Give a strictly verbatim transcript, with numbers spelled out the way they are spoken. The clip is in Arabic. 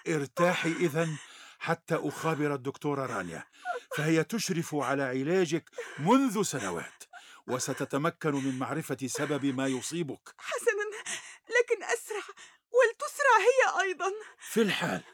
ارتاحي إذن حتى أخابر الدكتورة رانيا، فهي تشرف على علاجك منذ سنوات، وستتمكن من معرفة سبب ما يصيبك. حسناً، لكن أسرع، ولتسرع هي أيضاً. في الحال